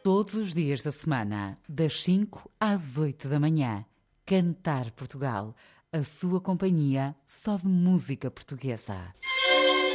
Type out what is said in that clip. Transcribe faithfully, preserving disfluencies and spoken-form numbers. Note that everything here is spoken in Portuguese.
Todos os dias da semana, das cinco às oito da manhã. Cantar Portugal, a sua companhia só de música portuguesa.